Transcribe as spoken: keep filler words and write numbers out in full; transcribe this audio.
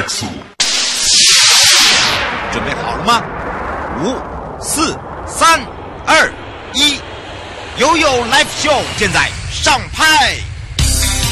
气。准备好了吗？五、四、三、二、一，悠悠 Live Show 现在上拍。